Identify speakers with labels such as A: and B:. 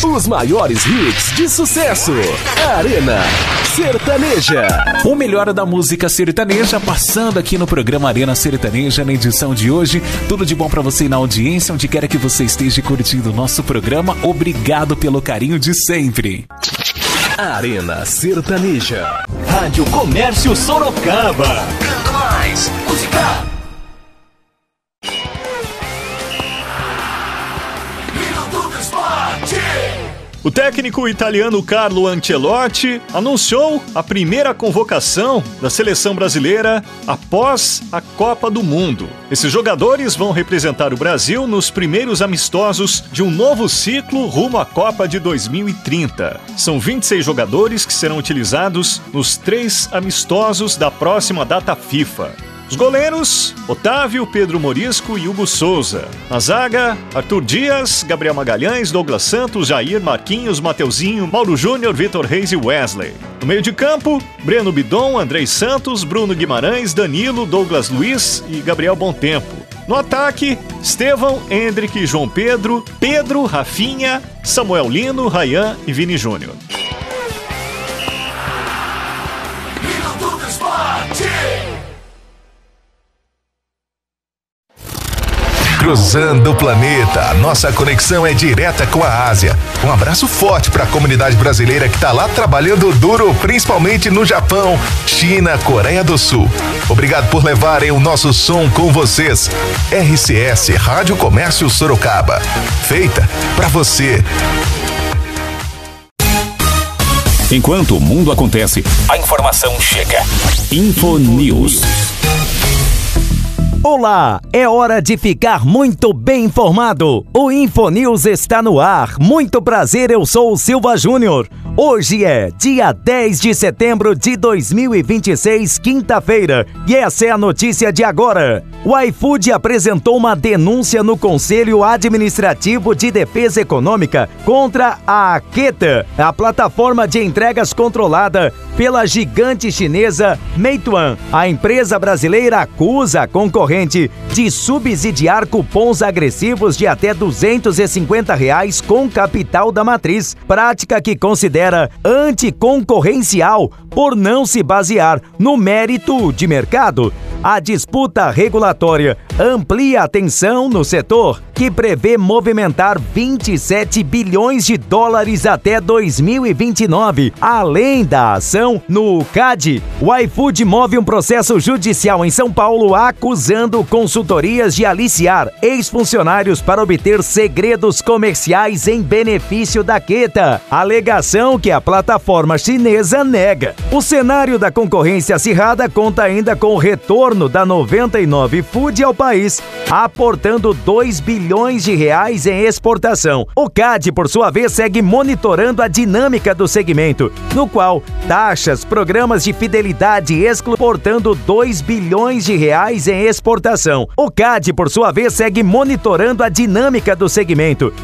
A: Os maiores hits de sucesso. Arena Sertaneja.
B: O melhor da música sertaneja passando aqui no programa Arena Sertaneja na edição de hoje. Tudo de bom pra você na audiência, onde quer que você esteja curtindo o nosso programa. Obrigado pelo carinho de sempre.
A: Arena Sertaneja.
C: Rádio Comércio Sorocaba. Canto mais música. O técnico italiano Carlo Ancelotti anunciou a primeira convocação da seleção brasileira após a Copa do Mundo. Esses jogadores vão representar o Brasil nos primeiros amistosos de um novo ciclo rumo à Copa de 2030. São 26 jogadores que serão utilizados nos 3 amistosos da próxima data FIFA. Os goleiros, Otávio, Pedro Morisco e Hugo Souza. Na zaga, Arthur Dias, Gabriel Magalhães, Douglas Santos, Jair, Marquinhos, Mateuzinho, Mauro Júnior, Vitor Reis e Wesley. No meio de campo, Breno Bidon, Andrei Santos, Bruno Guimarães, Danilo, Douglas Luiz e Gabriel Bontempo. No ataque, Estevão, Hendrick e João Pedro, Pedro, Rafinha, Samuel Lino, Rayan e Vini Júnior.
D: Cruzando o planeta, nossa conexão é direta com a Ásia. Um abraço forte para a comunidade brasileira que está lá trabalhando duro, principalmente no Japão, China, Coreia do Sul. Obrigado por levarem o nosso som com vocês. RCS, Rádio Comércio Sorocaba. Feita para você.
B: Enquanto o mundo acontece, a informação chega. Infonews.
E: Olá, é hora de ficar muito bem informado. O Infonews está no ar. Muito prazer, eu sou o Silva Júnior. Hoje é dia 10 de setembro de 2026, quinta-feira, e essa é a notícia de agora. O iFood apresentou uma denúncia no Conselho Administrativo de Defesa Econômica contra a Aqueta, a plataforma de entregas controlada pela gigante chinesa Meituan. A empresa brasileira acusa a concorrente de subsidiar cupons agressivos de até R$250 com capital da matriz, prática que considera anticoncorrencial por não se basear no mérito de mercado. A disputa regulatória amplia a tensão no setor, que prevê movimentar 27 bilhões de dólares até 2029. Além da ação no CAD, o iFood move um processo judicial em São Paulo acusando consultorias de aliciar ex-funcionários para obter segredos comerciais em benefício da Aqueta. Alegação que a plataforma chinesa nega. O cenário da concorrência acirrada conta ainda com o retorno da 99 Food ao país, aportando R$2 bilhões em exportação. O CAD, por sua vez, segue monitorando a dinâmica do segmento, no qual taxas, programas de fidelidade exportando R$2 bilhões em exportação. O CAD, por sua vez, segue monitorando a dinâmica do segmento,